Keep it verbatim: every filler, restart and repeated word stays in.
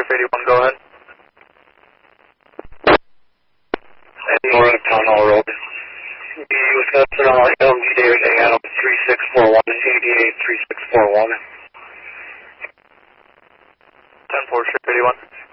eighty-one, go ahead. North Town Hall Road. The Wisconsin L M D David A. Adams three six four one, eighty-eight three six four one. ten four, eighty-one.